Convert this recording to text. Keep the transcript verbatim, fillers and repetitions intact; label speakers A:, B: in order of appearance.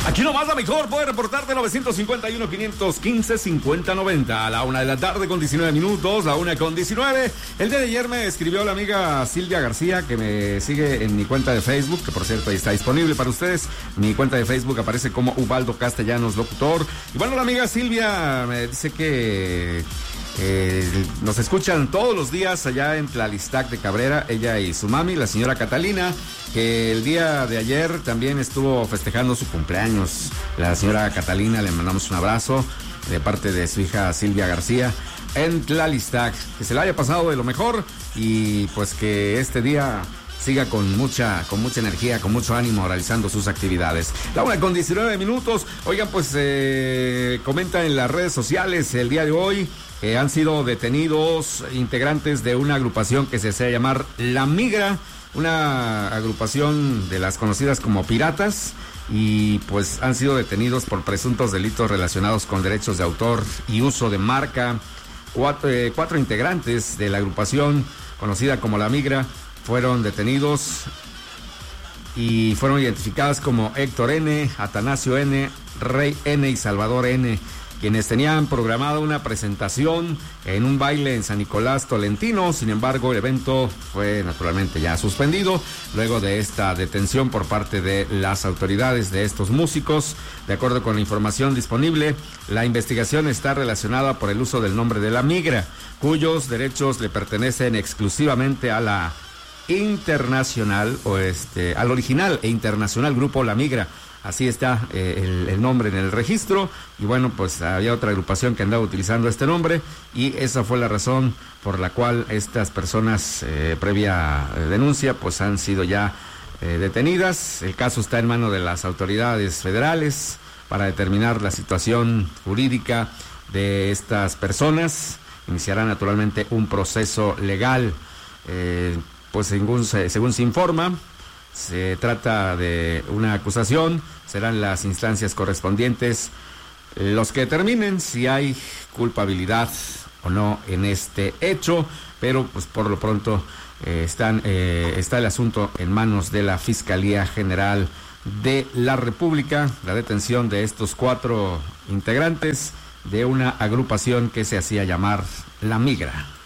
A: Aquí nomás la mejor puede reportarte novecientos cincuenta y uno, quinientos quince, cincuenta noventa a la una de la tarde con diecinueve minutos, la una con diecinueve. El día de ayer me escribió la amiga Silvia García, que me sigue en mi cuenta de Facebook, que por cierto ahí está disponible para ustedes. Mi cuenta de Facebook aparece como Ubaldo Castellanos Locutor. Y bueno, la amiga Silvia me dice que Eh, nos escuchan todos los días allá en Tlalistac de Cabrera, ella y su mami, la señora Catalina, que el día de ayer también estuvo festejando su cumpleaños. La señora Catalina, le mandamos un abrazo de parte de su hija Silvia García en Tlalistac. Que se la haya pasado de lo mejor y pues que este día siga con mucha, con mucha energía, con mucho ánimo realizando sus actividades. La una con diecinueve minutos. Oigan, pues eh, comenta en las redes sociales el día de hoy. Eh, han sido detenidos integrantes de una agrupación que se hacía llamar La Migra, una agrupación de las conocidas como piratas, y pues han sido detenidos por presuntos delitos relacionados con derechos de autor y uso de marca. Cuatro, eh, cuatro integrantes de la agrupación conocida como La Migra fueron detenidos y fueron identificadas como Héctor N., Atanasio N., Rey N. y Salvador N., quienes tenían programada una presentación en un baile en San Nicolás Tolentino. Sin embargo, el evento fue naturalmente ya suspendido luego de esta detención por parte de las autoridades de estos músicos. De acuerdo con la información disponible, la investigación está relacionada por el uso del nombre de La Migra, cuyos derechos le pertenecen exclusivamente a la internacional o este al original e internacional grupo La Migra. Así está eh, el, el nombre en el registro. Y bueno, pues había otra agrupación que andaba utilizando este nombre y esa fue la razón por la cual estas personas, eh, previa eh, denuncia, pues han sido ya eh, detenidas. El caso está en manos de las autoridades federales para determinar la situación jurídica de estas personas. Iniciará naturalmente un proceso legal. Eh, pues según se, según se informa, se trata de una acusación, serán las instancias correspondientes los que determinen si hay culpabilidad o no en este hecho, pero pues por lo pronto eh, están, eh, está el asunto en manos de la Fiscalía General de la República, la detención de estos cuatro integrantes de una agrupación que se hacía llamar La Migra.